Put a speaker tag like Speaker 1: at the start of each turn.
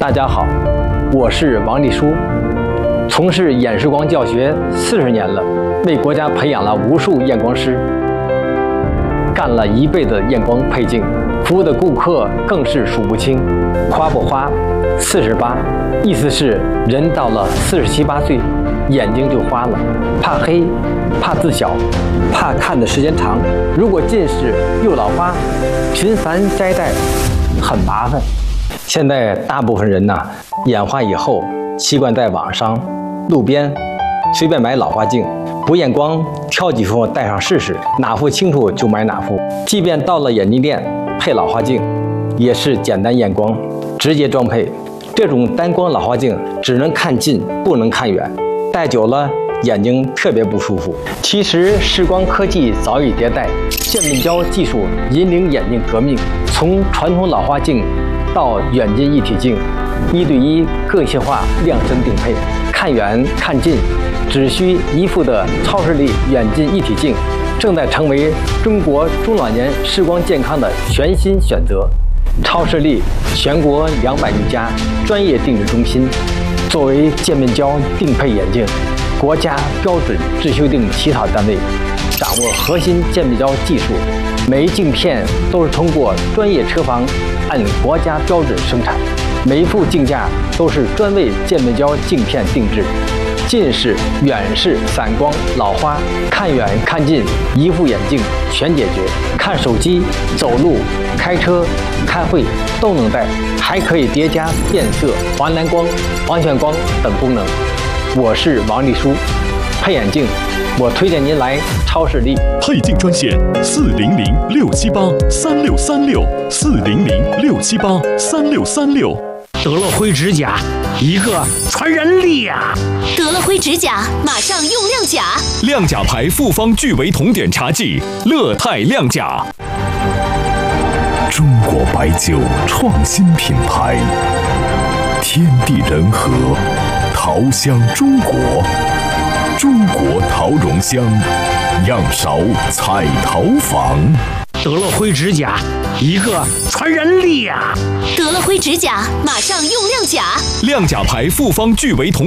Speaker 1: 大家好，我是王立书，从事眼视光教学40年了，为国家培养了无数验光师，干了一辈子验光配镜，服务的顾客更是数不清。花不花，48，意思是人到了47、8岁，眼睛就花了，怕黑，怕字小，怕看的时间长。如果近视又老花，频繁摘戴很麻烦。现在大部分人眼花以后，习惯在网上、路边随便买老花镜，不验光，挑几副戴上试试，哪副清楚就买哪副。即便到了眼镜店配老花镜，也是简单验光，直接装配。这种单光老花镜只能看近，不能看远，戴久了眼睛特别不舒服。其实视光科技早已迭代，渐变焦技术引领眼镜革命，从传统老花镜到远近一体镜，1对1个性化量身定配，看远看近只需一副的超视力远近一体镜，正在成为中国中老年视光健康的全新选择。超视力全国200余家专业定制中心，作为渐变焦定配眼镜国家标准制修订起草单位，掌握核心渐变焦技术，每一镜片都是通过专业车房按国家标准生产，每一副镜架都是专为渐变焦镜片定制。近视、远视、散光、老花，看远看近一副眼镜全解决。看手机、走路、开车、开会都能戴，还可以叠加变色、黄蓝光、黄旋光等功能。我是王立书，配眼镜我推荐您来超视力。
Speaker 2: 配镜专线400-678-3636，400-678-3636。
Speaker 3: 德乐辉指甲，一个传人力呀！
Speaker 4: 德乐辉指甲，马上用亮甲。
Speaker 2: 亮甲牌复方聚维铜点茶剂，乐泰亮甲。中国白酒创新品牌，天地人和，桃香中国，中国桃蓉香，样勺彩陶坊。
Speaker 3: 德乐辉指甲，一个传人力呀！
Speaker 4: 德乐辉指甲，马上用亮甲。
Speaker 2: 亮甲牌复方聚维铜